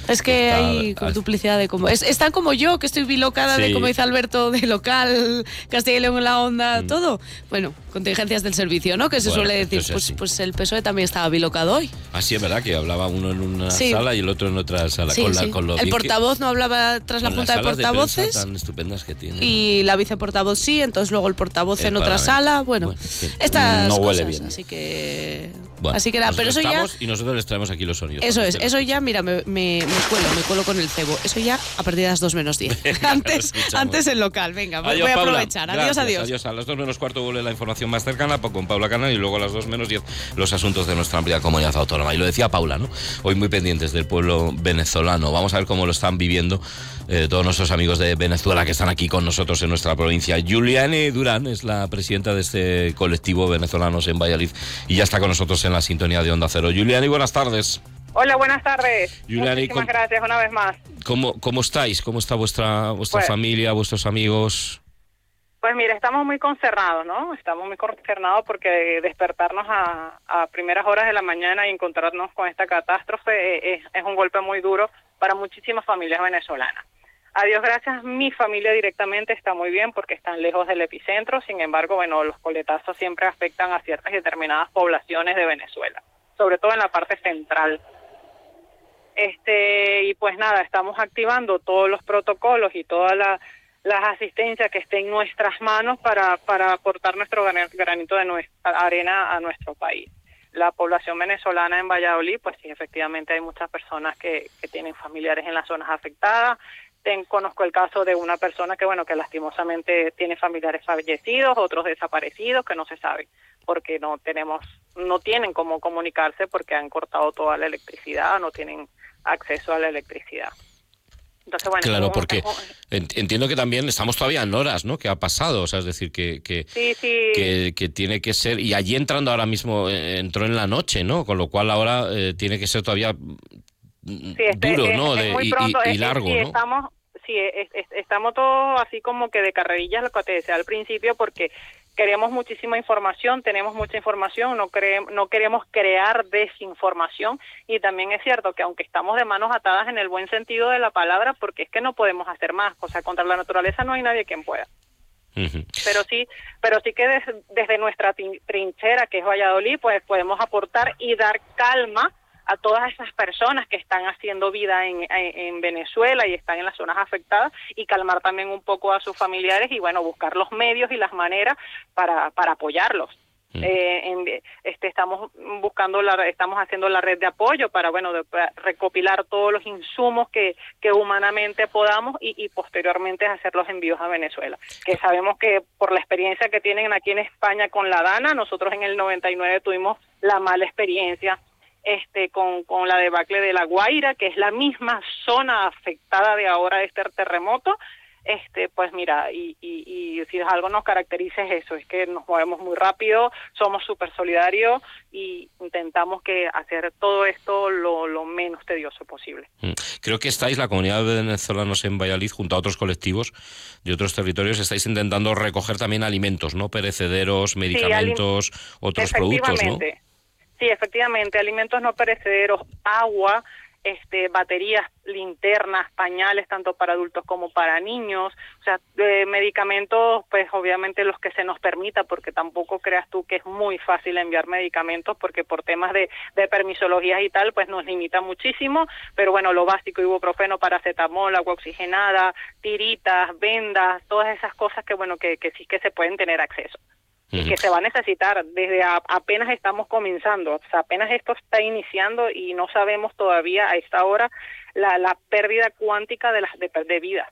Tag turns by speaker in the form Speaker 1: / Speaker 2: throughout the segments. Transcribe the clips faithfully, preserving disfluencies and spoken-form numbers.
Speaker 1: Es que
Speaker 2: Está,
Speaker 1: hay
Speaker 2: has...
Speaker 1: duplicidad de como... Es, están como yo, que estoy bilocada sí. de, como dice Alberto, de local, Castilla y León en la onda, mm. todo. Bueno, contingencias del servicio, ¿no? Que se bueno, suele decir. Pues, pues el P S O E también estaba bilocado hoy.
Speaker 2: Ah, sí, es verdad, que hablaba uno en una sí. sala y el otro en otra sala.
Speaker 1: Sí,
Speaker 2: con
Speaker 1: sí.
Speaker 2: la, con lo
Speaker 1: el portavoz que... no hablaba tras la junta de portavoces.
Speaker 2: De tan estupendas que tiene.
Speaker 1: Y la viceportavoz sí, entonces luego el portavoz el en otra sala. Bueno, bueno sí. estas
Speaker 2: no
Speaker 1: cosas,
Speaker 2: huele bien.
Speaker 1: Así que...
Speaker 2: Bueno,
Speaker 1: así que nada, pero eso ya...
Speaker 2: Y nosotros les traemos aquí los sonidos.
Speaker 1: Eso es, eso ya, mira, me, me, me cuelo, me cuelo con el cebo. Eso ya a partir de las dos menos diez. antes, antes el local, venga, adiós, voy a aprovechar.
Speaker 2: Paula.
Speaker 1: Adiós,
Speaker 2: Gracias,
Speaker 1: adiós.
Speaker 2: Adiós, a las dos menos cuarto vuelve la información más cercana con Paula Canal y luego a las dos menos diez los asuntos de nuestra amplia comunidad autónoma. Y lo decía Paula, ¿no? Hoy muy pendientes del pueblo venezolano. Vamos a ver cómo lo están viviendo eh, todos nuestros amigos de Venezuela que están aquí con nosotros en nuestra provincia. Juliane Durán es la presidenta de este colectivo Venezolanos en Valladolid y ya está con nosotros en la sintonía de Onda Cero. Juliane, buenas tardes.
Speaker 3: Hola, buenas tardes.
Speaker 2: Juliane,
Speaker 3: muchísimas gracias una vez más.
Speaker 2: ¿Cómo, cómo estáis? ¿Cómo está vuestra, vuestra
Speaker 3: pues,
Speaker 2: familia, vuestros amigos?
Speaker 3: Pues mira, estamos muy consternados, ¿no? Estamos muy consternados porque despertarnos a, a primeras horas de la mañana y encontrarnos con esta catástrofe es, es un golpe muy duro para muchísimas familias venezolanas. A Dios gracias, mi familia directamente está muy bien porque están lejos del epicentro. Sin embargo, bueno, los coletazos siempre afectan a ciertas y determinadas poblaciones de Venezuela, sobre todo en la parte central. Este y pues nada, estamos activando todos los protocolos y todas la, las asistencias que estén en nuestras manos para, para aportar nuestro granito de nuestra arena a nuestro país. La población venezolana en Valladolid, pues sí, efectivamente hay muchas personas que, que tienen familiares en las zonas afectadas. Ten, conozco el caso de una persona que, bueno, que lastimosamente tiene familiares fallecidos, otros desaparecidos, que no se sabe, porque no tenemos, no tienen cómo comunicarse porque han cortado toda la electricidad, no tienen acceso a la electricidad. Entonces, bueno,
Speaker 2: claro, porque entiendo que también estamos todavía en horas, ¿no? Que ha pasado, o sea, es decir, que que,
Speaker 3: sí, sí.
Speaker 2: que que tiene que ser, y allí entrando ahora mismo, eh, entró en la noche, ¿no? Con lo cual ahora eh, tiene que ser todavía
Speaker 3: sí, este,
Speaker 2: duro,
Speaker 3: es,
Speaker 2: ¿no?
Speaker 3: Es
Speaker 2: de,
Speaker 3: muy
Speaker 2: y,
Speaker 3: pronto,
Speaker 2: y, y
Speaker 3: es,
Speaker 2: largo,
Speaker 3: sí,
Speaker 2: ¿no?
Speaker 3: Estamos, sí, es, es, estamos todos así como que de carrerillas, lo que te decía al principio, porque queremos muchísima información, tenemos mucha información, no, cre no queremos crear desinformación, y también es cierto que aunque estamos de manos atadas en el buen sentido de la palabra, porque es que no podemos hacer más, o sea, contra la naturaleza no hay nadie quien pueda. Uh-huh. Pero sí, pero sí que des desde nuestra trinchera, que es Valladolid, pues podemos aportar y dar calma a todas esas personas que están haciendo vida en, en, en Venezuela y están en las zonas afectadas, y calmar también un poco a sus familiares y, bueno, buscar los medios y las maneras para, para apoyarlos. Mm. Eh, en, este, estamos buscando, la, estamos haciendo la red de apoyo para, bueno, de, para recopilar todos los insumos que, que humanamente podamos y, y posteriormente hacer los envíos a Venezuela. Que sabemos que por la experiencia que tienen aquí en España con la Dana, nosotros en el noventa y nueve tuvimos la mala experiencia Este, con, con la debacle de La Guaira, que es la misma zona afectada de ahora de este terremoto. Este, pues mira, y, y, y si algo nos caracteriza es eso, es que nos movemos muy rápido, somos súper solidarios y intentamos que hacer todo esto lo, lo menos tedioso posible.
Speaker 2: Creo que estáis, la comunidad de venezolanos en Valladolid, junto a otros colectivos de otros territorios, estáis intentando recoger también alimentos, ¿no? Perecederos, medicamentos, sí, otros productos, ¿no?
Speaker 3: Sí, efectivamente, alimentos no perecederos, agua, este, baterías, linternas, pañales, tanto para adultos como para niños, o sea, eh, medicamentos, pues obviamente los que se nos permita, porque tampoco creas tú que es muy fácil enviar medicamentos, porque por temas de, de permisologías y tal, pues nos limita muchísimo, pero bueno, lo básico, ibuprofeno, paracetamol, agua oxigenada, tiritas, vendas, todas esas cosas que, bueno, que, que sí que se pueden tener acceso. Y que se va a necesitar, desde a, apenas estamos comenzando, o sea, apenas esto está iniciando y no sabemos todavía a esta hora la, la pérdida cuántica de, las, de, de vida.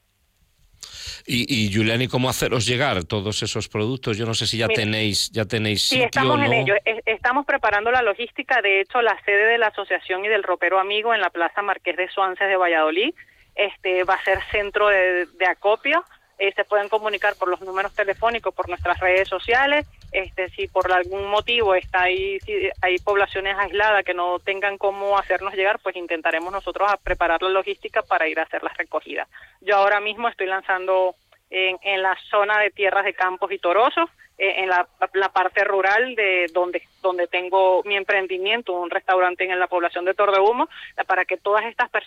Speaker 2: Y, y Juliane, ¿cómo haceros llegar todos esos productos? Yo no sé si ya Mira, tenéis ya tenéis
Speaker 3: sí,
Speaker 2: sitio,
Speaker 3: estamos
Speaker 2: ¿no?
Speaker 3: en ello, estamos preparando la logística. De hecho, la sede de la asociación y del ropero amigo en la Plaza Marqués de Suances de Valladolid este va a ser centro de, de acopio. Eh, se pueden comunicar por los números telefónicos, por nuestras redes sociales. Este, si por algún motivo está ahí, si hay poblaciones aisladas que no tengan cómo hacernos llegar, pues intentaremos nosotros a preparar la logística para ir a hacer las recogidas. Yo ahora mismo estoy lanzando en, en la zona de tierras de Campos y Torozos, eh, en la, la parte rural de donde donde tengo mi emprendimiento, un restaurante en la población de Torrehumo, para que todas estas personas